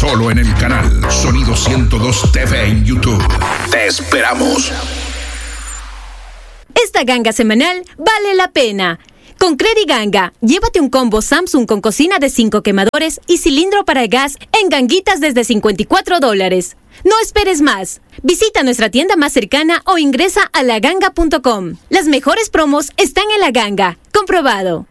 Solo en el canal Sonido 102 TV en YouTube. Te esperamos. Esta ganga semanal vale la pena. Con Crediganga, llévate un combo Samsung con cocina de 5 quemadores y cilindro para gas en ganguitas desde $54. No esperes más. Visita nuestra tienda más cercana o ingresa a laganga.com. Las mejores promos están en La Ganga. Comprobado.